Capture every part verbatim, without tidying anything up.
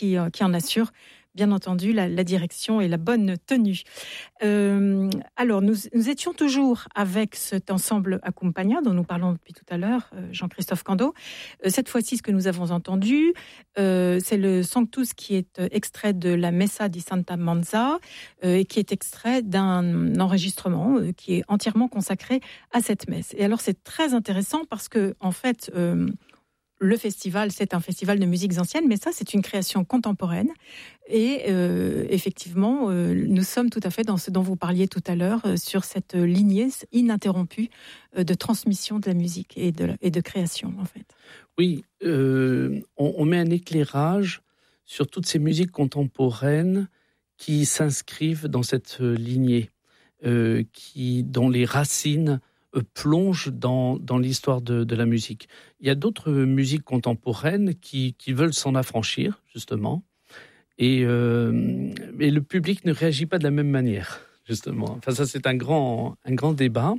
qui, qui en assure bien entendu la, la direction et la bonne tenue. Euh, alors, nous, nous étions toujours avec cet ensemble Accompagna dont nous parlons depuis tout à l'heure, euh, Jean-Christophe Candeau. Euh, cette fois-ci, ce que nous avons entendu, euh, c'est le Sanctus qui est euh, extrait de la Messa di Santa Manza euh, et qui est extrait d'un enregistrement euh, qui est entièrement consacré à cette messe. Et alors, c'est très intéressant parce que, en fait, euh, le festival, c'est un festival de musiques anciennes, mais ça, c'est une création contemporaine. Et euh, effectivement, euh, nous sommes tout à fait dans ce dont vous parliez tout à l'heure, euh, sur cette lignée ininterrompue euh, de transmission de la musique et de, et de création, en fait. Oui, euh, on, on met un éclairage sur toutes ces musiques contemporaines qui s'inscrivent dans cette lignée, euh, qui, dont les racines plonge dans, dans l'histoire de, de la musique. Il y a d'autres musiques contemporaines qui, qui veulent s'en affranchir, justement, et, euh, et le public ne réagit pas de la même manière, justement. Enfin, ça, c'est un grand, un grand débat.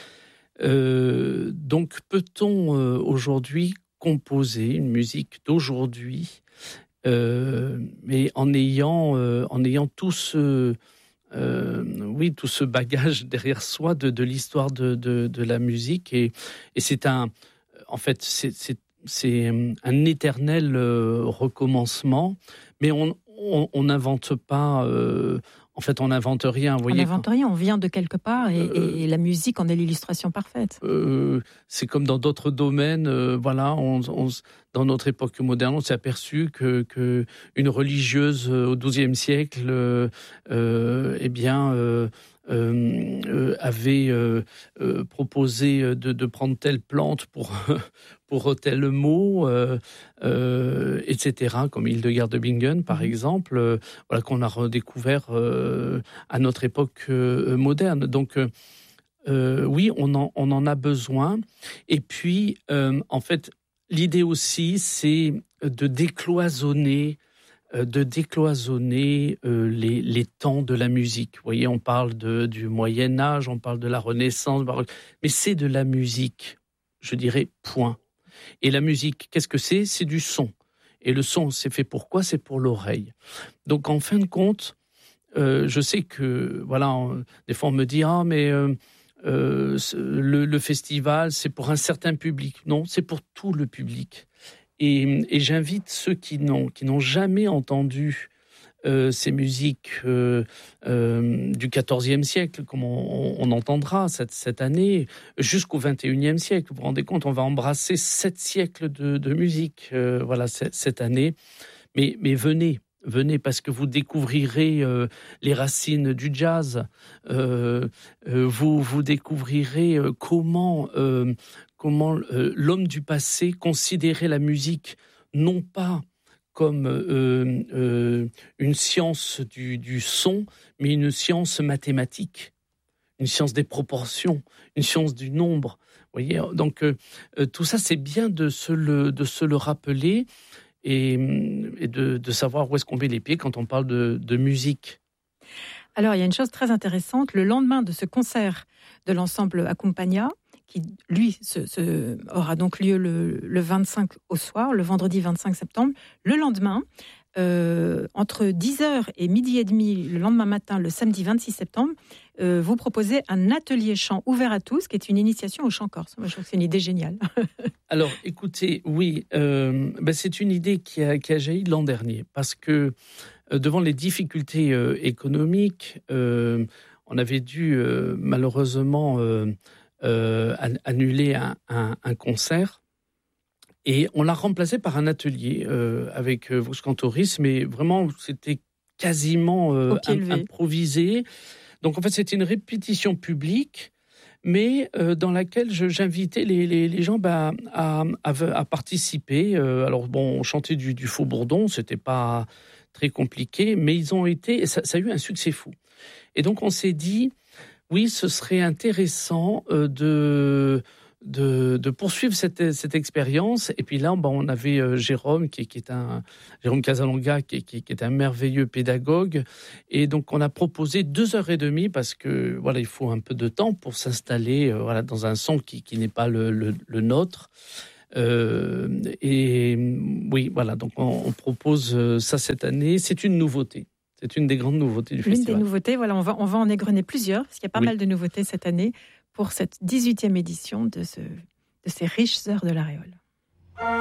Euh, donc, peut-on euh, aujourd'hui composer une musique d'aujourd'hui, euh, mais en ayant, euh, en ayant tout ce... Euh, oui, tout ce bagage derrière soi de, de l'histoire de, de, de la musique et, et c'est un, en fait, c'est, c'est, c'est un éternel euh, recommencement, mais on on n'invente pas, euh, en fait, on n'invente rien. Vous voyez, on n'invente rien, on vient de quelque part et, euh, et la musique en est l'illustration parfaite. Euh, c'est comme dans d'autres domaines, euh, voilà, on, on, dans notre époque moderne, on s'est aperçu que, que une religieuse au douzième siècle, euh, euh, eh bien, euh, euh, euh, avait euh, euh, proposé de, de prendre telle plante pour pour tel mot, euh, euh, et cetera, comme Hildegard de Bingen, par mmh. exemple, euh, voilà, qu'on a redécouvert euh, à notre époque euh, moderne. Donc, euh, Euh, oui, on en, on en a besoin. Et puis, euh, en fait, l'idée aussi, c'est de décloisonner, euh, de décloisonner euh, les, les temps de la musique. Vous voyez, on parle de, du Moyen-Âge, on parle de la Renaissance, mais c'est de la musique, je dirais, point. Et la musique, qu'est-ce que c'est ? C'est du son. Et le son, c'est fait pour quoi ? C'est pour l'oreille. Donc, en fin de compte, euh, je sais que, voilà, on, des fois, on me dit « Ah, mais... Euh, Euh, le, le festival, c'est pour un certain public. » Non, c'est pour tout le public. Et, et j'invite ceux qui n'ont, qui n'ont jamais entendu euh, ces musiques euh, euh, du quatorzième siècle, comme on, on entendra cette, cette année, jusqu'au vingt et unième siècle. Vous vous rendez compte, on va embrasser sept siècles de, de musique euh, voilà, cette, cette année. Mais, mais venez. Venez parce que vous découvrirez euh, les racines du jazz. Euh, euh, vous vous découvrirez euh, comment euh, comment euh, l'homme du passé considérait la musique non pas comme euh, euh, une science du, du son, mais une science mathématique, une science des proportions, une science du nombre. Vous voyez, donc euh, tout ça, c'est bien de se le de se le rappeler. Et, et de, de savoir où est-ce qu'on met les pieds quand on parle de, de musique. Alors, il y a une chose très intéressante. Le lendemain de ce concert de l'ensemble Accompagna, qui, lui, se, se, aura donc lieu le, le vingt-cinq au soir, le vendredi vingt-cinq septembre, le lendemain, euh, entre dix heures et midi et demi, le lendemain matin, le samedi vingt-six septembre, euh, vous proposez un atelier chant ouvert à tous, qui est une initiation au chant corse. Moi, je trouve que c'est une idée géniale. Alors, écoutez, oui, euh, ben c'est une idée qui a, qui a jailli l'an dernier, parce que euh, devant les difficultés euh, économiques, euh, on avait dû euh, malheureusement euh, euh, annuler un, un, un concert. Et on l'a remplacé par un atelier euh, avec euh, Vox Cantoris, mais vraiment, c'était quasiment euh, im- improvisé. Donc, en fait, c'était une répétition publique, mais euh, dans laquelle je, j'invitais les, les, les gens bah, à, à, à participer. Euh, alors, bon, on chantait du, du faux bourdon, c'était pas très compliqué, mais ils ont été, et ça, ça a eu un succès fou. Et donc, on s'est dit, oui, ce serait intéressant euh, de... De, de poursuivre cette, cette expérience. Et puis là, ben, on avait euh, Jérôme, qui, qui est un Jérôme Casalonga, qui, qui, qui est un merveilleux pédagogue. Et donc, on a proposé deux heures et demie parce que voilà, il faut un peu de temps pour s'installer euh, voilà, dans un son qui, qui n'est pas le, le, le nôtre. Euh, et oui, voilà, donc on, on propose ça cette année. C'est une nouveauté. C'est une des grandes nouveautés du L'une festival. L'une des nouveautés, voilà, on va, on va en égrener plusieurs, parce qu'il y a pas oui. mal de nouveautés cette année pour cette dix-huitième édition de, ce, de ces riches heures de l'Aréole.